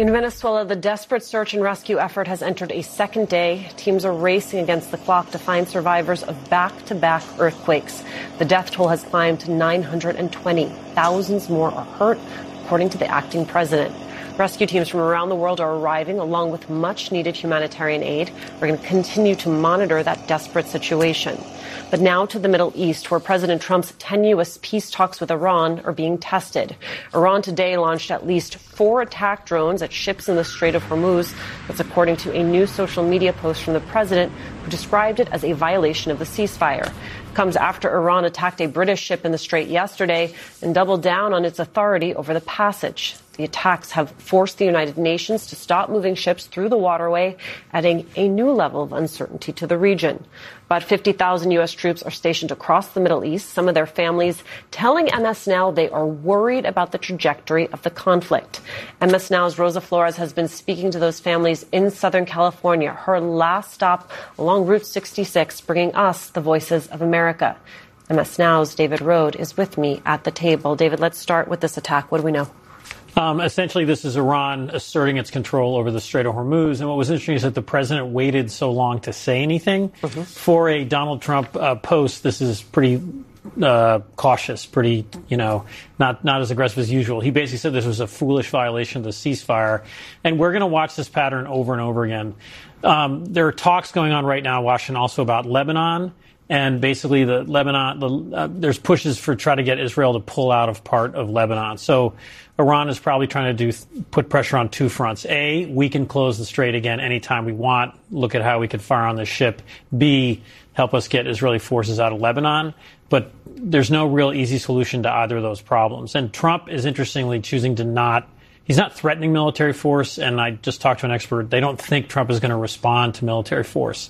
In Venezuela, the desperate search and rescue effort has entered a second day. Teams are racing against the clock to find survivors of back-to-back earthquakes. The death toll has climbed to 920. Thousands more are hurt, according to the acting president. Rescue teams from around the world are arriving, along with much-needed humanitarian aid. We're going to continue to monitor that desperate situation. But now to the Middle East, where President Trump's tenuous peace talks with Iran are being tested. Iran today launched at least 4 attack drones at ships in the Strait of Hormuz. That's according to a new social media post from the president, who described it as a violation of the ceasefire. It comes after Iran attacked a British ship in the Strait yesterday and doubled down on its authority over the passage. The attacks have forced the United Nations to stop moving ships through the waterway, adding a new level of uncertainty to the region. About 50,000 U.S. troops are stationed across the Middle East, some of their families telling MS Now they are worried about the trajectory of the conflict. MS Now's Rosa Flores has been speaking to those families in Southern California, her last stop along Route 66, bringing us the voices of America. MS Now's David Rode is with me at the table. David, let's start with this attack. What do we know? Essentially, this is Iran asserting its control over the Strait of Hormuz. And what was interesting is that the president waited so long to say anything. For a Donald Trump post, this is pretty cautious, pretty, not as aggressive as usual. He basically said this was a foolish violation of the ceasefire. And we're going to watch this pattern over and over again. There are talks going on right now in Washington also about Lebanon. And basically, there's pushes for try to get Israel to pull out of part of Lebanon. So Iran is probably trying to put pressure on 2 fronts. A, we can close the strait again anytime we want. Look at how we could fire on this ship. B, help us get Israeli forces out of Lebanon. But there's no real easy solution to either of those problems. And Trump is interestingly choosing to he's not threatening military force. And I just talked to an expert. They don't think Trump is going to respond to military force.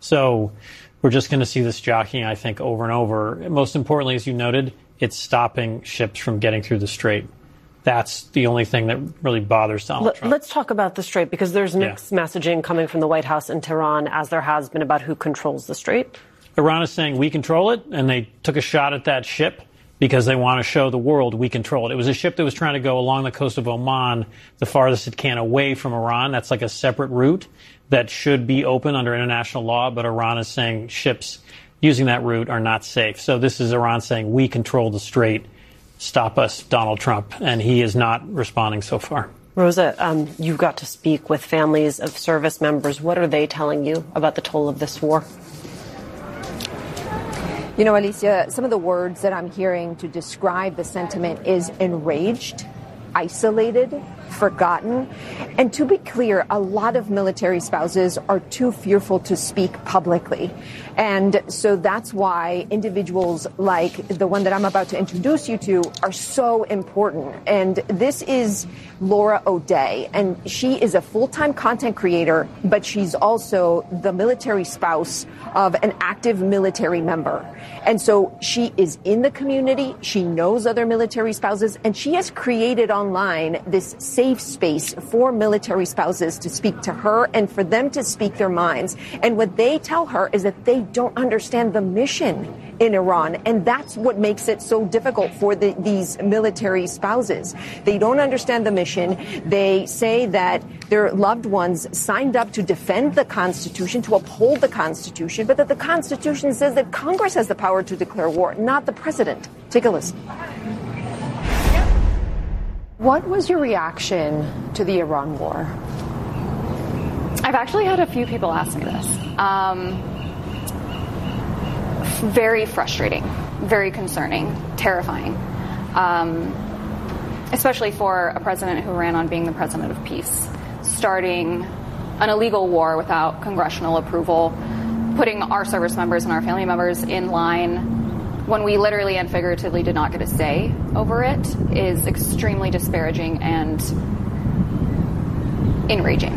So we're just going to see this jockeying, I think, over and over. Most importantly, as you noted, it's stopping ships from getting through the strait. That's the only thing that really bothers Donald Trump. Let's talk about the strait, because there's mixed messaging coming from the White House and Tehran, as there has been, about who controls the strait. Iran is saying we control it, and they took a shot at that ship because they want to show the world we control it. It was a ship that was trying to go along the coast of Oman, the farthest it can away from Iran. That's like a separate route that should be open under international law, but Iran is saying ships using that route are not safe. So this is Iran saying we control the strait. Stop us, Donald Trump. And he is not responding so far. Rosa, you got to speak with families of service members. What are they telling you about the toll of this war? Alicia, some of the words that I'm hearing to describe the sentiment is enraged, isolated, forgotten. And to be clear, a lot of military spouses are too fearful to speak publicly. And so that's why individuals like the one that I'm about to introduce you to are so important. And this is Laura O'Day, and she is a full-time content creator, but she's also the military spouse of an active military member. And so she is in the community, she knows other military spouses, and she has created online this safe space for military spouses to speak to her and for them to speak their minds. And what they tell her is that they don't understand the mission in Iran. And that's what makes it so difficult for these military spouses. They don't understand the mission. They say that their loved ones signed up to defend the Constitution, to uphold the Constitution, but that the Constitution says that Congress has the power to declare war, not the president. Take a listen. What was your reaction to the Iran war? I've actually had a few people ask me this. Very frustrating, very concerning, terrifying, especially for a president who ran on being the president of peace, starting an illegal war without congressional approval, putting our service members and our family members in line when we literally and figuratively did not get a say over it is extremely disparaging and enraging.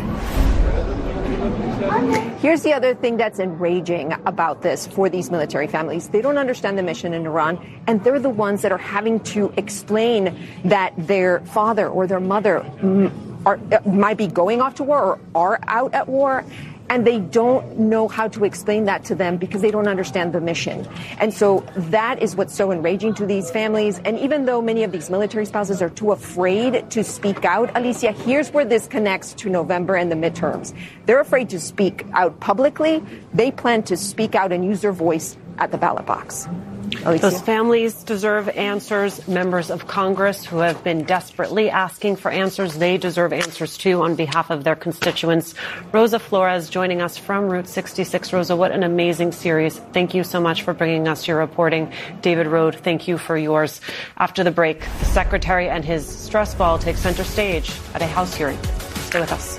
Here's the other thing that's enraging about this for these military families. They don't understand the mission in Iran, and they're the ones that are having to explain that their father or their mother might be going off to war or are out at war. And they don't know how to explain that to them because they don't understand the mission. And so that is what's so enraging to these families. And even though many of these military spouses are too afraid to speak out, Alicia, here's where this connects to November and the midterms. They're afraid to speak out publicly. They plan to speak out and use their voice at the ballot box. Alicia? Those families deserve answers. Members of Congress who have been desperately asking for answers, they deserve answers too on behalf of their constituents. Rosa Flores joining us from Route 66. Rosa, what an amazing series. Thank you so much for bringing us your reporting. David Rode, thank you for yours. After the break, the secretary and his stress ball take center stage at a House hearing. Stay with us.